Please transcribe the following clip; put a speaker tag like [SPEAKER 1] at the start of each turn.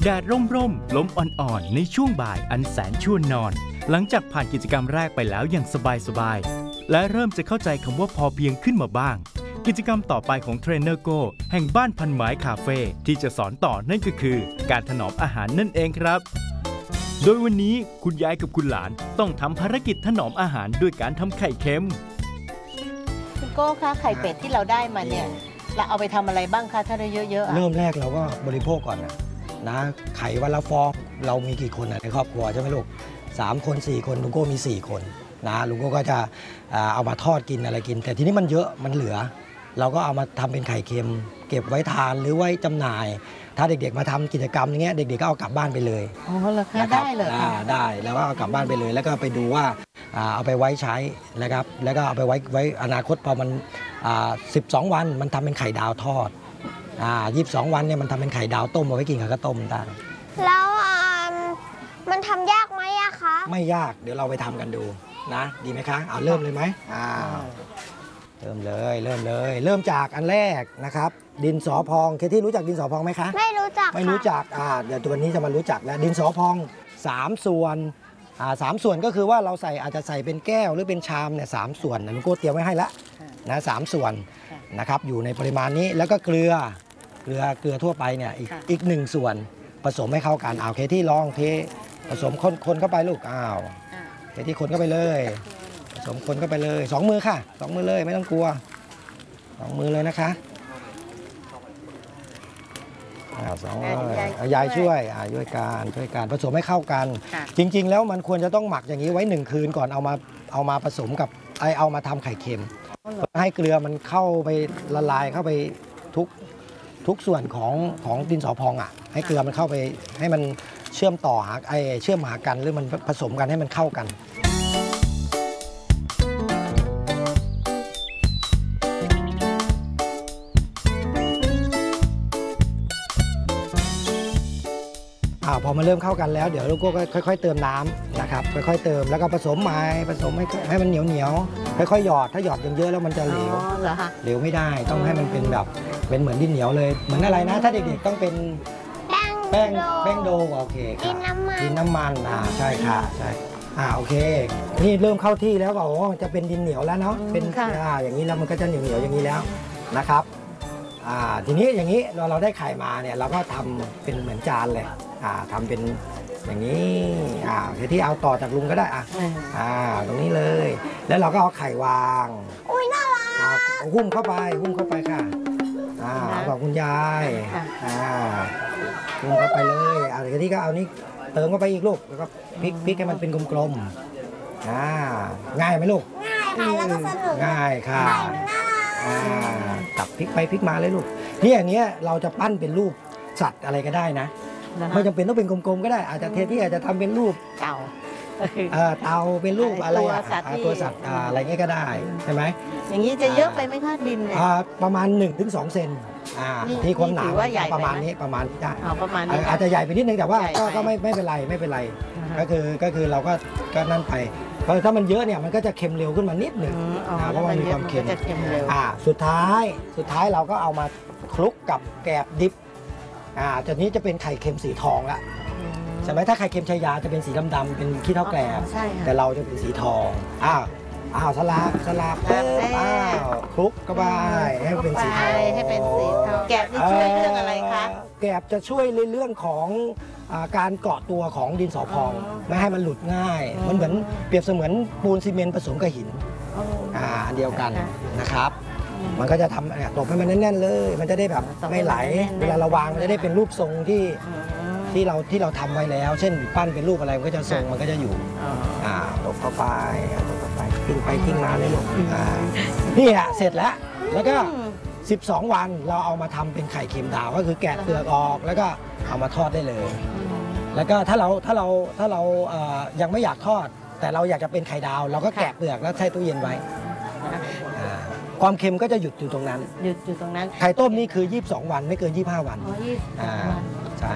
[SPEAKER 1] แดดร่มลมอ่อนๆในช่วงบ่ายอันแสนชวนนอนหลังจากผ่านกิจกรรมแรกไปแล้วอย่างสบายๆและเริ่มจะเข้าใจคำว่าพอเพียงขึ้นมาบ้างกิจกรรมต่อไปของเทรนเนอร์โก้แห่งบ้านพันไม้คาเฟ่ที่จะสอนต่อนั่นก็คือการถนอมอาหารนั่นเองครับโดยวันนี้คุณยายกับคุณหลานต้องทำภารกิจถนอมอาหารด้วยการทำไข่เค็ม
[SPEAKER 2] คุณโก้คะไข่เป็ดที่เราได้มาเนี่ยเราเอาไปทำอะไรบ้างคะถ้าได้เยอะๆ
[SPEAKER 3] เริ่มแรกเราก็บริโภคก่อนนะไข่วันละฟองเรามีกี่คนในครอบครัวใช่ไหมลูก3 คน 4 คนลุงโก้มี4 คนนะลุงโก้ก็จะเอามาทอดกินอะไรกินแต่ทีนี้มันเยอะมันเหลือเราก็เอามาทำเป็นไข่เค็มเก็บไว้ทานหรือไว้จำหน่ายถ้าเด็กๆมาทำกิจกรรมอย่างเงี้ยเด็กๆก็เอากลับบ้านไปเลย
[SPEAKER 2] อ๋อเหรอคะได้เลย
[SPEAKER 3] ได้แล้วก็เอากลับบ้านไปเลยแล้วก็ไปดูว่าเอาไปไว้ใช้นะครับแล้วก็เอาไปไว้อนาคตพอมัน12 วันมันทำเป็นไข่ดาวทอด22 วันเนี่ยมันทำเป็นไข่ดาวต้มเอาไว้กินกับข้าวต้มได้
[SPEAKER 4] แล้วมันทำยากไหมอะคะ
[SPEAKER 3] ไม่ยากเดี๋ยวเราไปทำกันดูนะดีไหมคะเริ่มเลยไหมเริ่มเลยเริ่มจากอันแรกนะครับดินสอพองเคที่รู้จักดินสอพองไหมคะ
[SPEAKER 4] ไม่รู้จัก
[SPEAKER 3] ไม่รู้จักเดี๋ยวตัวนี้จะมารู้จักแล้วดินสอพอง3 ส่วน3 ส่วนก็คือว่าเราอาจจะใส่เป็นแก้วหรือเป็นชามเนี่ย3 ส่วนลุงโก้เตรียมไว้ให้แล้วนะ3 ส่วนนะครับอยู่ในปริมาณนี้แล้วก็เกลือทั่วไปเนี่ยอีก1 ส่วนผสมให้เข้ากันเคที่ลองเทผสมคนเข้าไปลูกเคที่คนเข้าไปเลยผสมคนเข้าไปเลย2 มือค่ะ2 มือเลยไม่ต้องกลัว2 มือเลยนะคะ2 มือยายช่วยการผสมให้เข้ากันจริงๆแล้วมันควรจะต้องหมักอย่างนี้ไว้1 คืนก่อนเอามาผสมกับเอามาทำไข่เค็มให้เกลือมันเข้าไปละลายเข้าไปทุกส่วนของดินสอพองให้เกลือมันเข้าไปให้มันเชื่อมต่อเชื่อมหากันหรือมันผสมกันให้มันเข้ากันพอมันเริ่มเข้ากันแล้วเดี๋ยวลูกก็ค่อยๆเติมน้ำนะครับค่อยๆเติมแล้วก็ผสมให้มันเหนียวค่อยๆหยอดถ้าหยอดเยอะๆแล้วมันจะเหลวเหลวไม่ได้ต้องให้มันเป็นแบบเป็นเหมือนดินเหนียวเลยเหมือนอะไรนะถ้าเด็กๆต้องเป็นแป้งโดโอเคค่ะดินน้ำมันใช่ค่ะใช่โอเคนี่เริ่มเข้าที่แล้วจะเป็นดินเหนียวแล้วเนาะเป็นอย่างนี้แล้วมันก็จะเหนียวอย่างนี้แล้วนะครับทีนี้อย่างนี้เราได้ไข่มาเนี่ยเราก็ทำเป็นเหมือนจานเลยทำเป็นอย่างนี้ที่เอาต่อจากลุงก็ได้ตรงนี้เลยแล้วเราก็เอาไข่วาง
[SPEAKER 4] น่ารัก
[SPEAKER 3] หุ้มเข้าไปค่ะบอกคุณยายหุ้มเข้าไปเลยที่ก็เอานี่เติมเข้าไปอีกลูกแล้วก็พลิกให้มันเป็นกลมๆง่ายไหมลูก
[SPEAKER 4] ง่ายแล้วก็สนุก
[SPEAKER 3] ง่ายค่ะตับพลิกไปพลิกมาเลยลูกนี่อย่างเงี้ยเราจะปั้นเป็นรูปสัตว์อะไรก็ได้นะไม่จำเป็นต้องเป็นกลมๆก็ได้อาจจะที่อาจจะทำเป็นรูป
[SPEAKER 2] เต่า
[SPEAKER 3] เป็นรูปอะไรตัวสัตว์อะไรเงี้ยก็ได้ใช่ไหม
[SPEAKER 2] อย่างนี้จะเยอะไปไหมคะดินเนี่ย
[SPEAKER 3] ประมาณ 1-2 เซนที่ความหนาประมาณนี้ได้อาจจะใหญ่ไปนิดนึงแต่ว่าก็ไม่เป็นไรก็คือเราก็นั่นไปเพราะถ้ามันเยอะเนี่ยมันก็จะเค็มเร็วขึ้นมานิดหนึ่งเพราะมันมีความเค็มสุดท้ายเราก็เอามาคลุกกับแกบดิบจากนี้จะเป็นไข่เค็มสีทองละใช่ไหมถ้าไข่เค็มชายาจะเป็นสีดำๆเป็นขี้เถ้าแกลบแต่เราจะเป็นสีทองสลับคลุกก็ไปให้เป็นสีทอง
[SPEAKER 2] แกบนี่ช่วยเรื่องอะไรคะ
[SPEAKER 3] แกบจะช่วยในเรื่องของการเกาะตัวของดินสอพองไม่ให้มันหลุดง่ายมันเหมือนเปรียบเสมือนปูนซีเมนต์ผสมกับหินอันเดียวกันนะครับมันก็จะทำตบให้มันแน่นๆเลยมันจะได้แบบไม่ไหลเวลาเราวางมันจะได้เป็นรูปทรงที่เราทำไว้แล้วเช่นปั้นเป็นรูปอะไรมันก็จะทรงมันก็จะอยู่ตบเข้าไปทิ้งไปทิ้งมาเลยลูกนี่เสร็จแล้วก็12 วันเราเอามาทำเป็นไข่เค็มดาวก็คือแกะเปลือกออกแล้วก็เอามาทอดได้เลยแล้วก็ถ้าเรายังไม่อยากทอดแต่เราอยากจะเป็นไข่ดาวเราก็แกะเปลือกแล้วใส่ตู้เย็นไว้ความเค็มก็จะหยุดอยู่ตรงนั้น
[SPEAKER 2] ไข่
[SPEAKER 3] ต้มนี่คือ22 วันไม่เกิน25 วัน